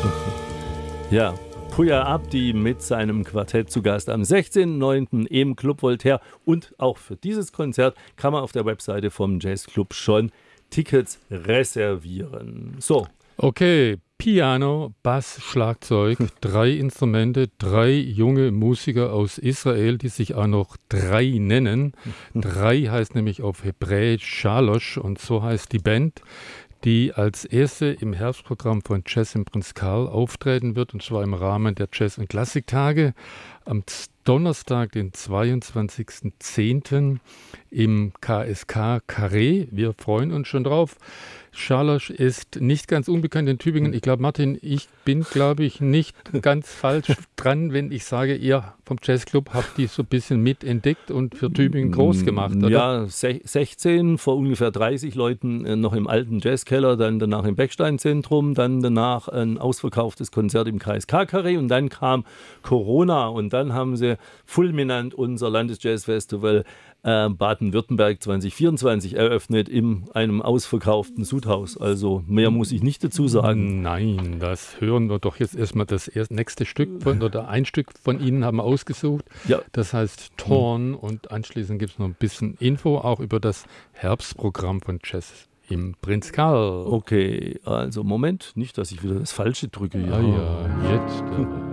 Ja, Puya Abdi mit seinem Quartett zu Gast am 16.09. im Club Voltaire. Und auch für dieses Konzert kann man auf der Webseite vom Jazzclub schon Tickets reservieren. So. Okay, Piano, Bass, Schlagzeug, 3 Instrumente, 3 junge Musiker aus Israel, die sich auch noch 3 nennen. 3 heißt nämlich auf Hebräisch Shalosh und so heißt die Band, die als erste im Herbstprogramm von Jazz im Prinz Karl auftreten wird, und zwar im Rahmen der Jazz- und Klassiktage am Donnerstag, den 22.10. im KSK Carré. Wir freuen uns schon drauf. Shalosh ist nicht ganz unbekannt in Tübingen. Ich glaube, Martin, ich bin, glaube ich, nicht ganz falsch dran, wenn ich sage, ihr vom Jazzclub habt die so ein bisschen mitentdeckt und für Tübingen groß gemacht, oder? Ja, 16 vor ungefähr 30 Leuten noch im alten Jazzkeller, dann danach im Beckstein-Zentrum, dann danach ein ausverkauftes Konzert im KSK-Carré und dann kam Corona und dann haben sie fulminant unser Landesjazzfestival Baden-Württemberg 2024 eröffnet in einem ausverkauften Sudhaus. Also mehr muss ich nicht dazu sagen. Nein, das hören wir doch jetzt erstmal. Das nächste Stück oder ein Stück von Ihnen haben wir ausgesucht. Ja. Das heißt Torn und anschließend gibt es noch ein bisschen Info auch über das Herbstprogramm von Jazz im Prinz Karl. Okay, also Moment, nicht, dass ich wieder das Falsche drücke. Ja, jetzt.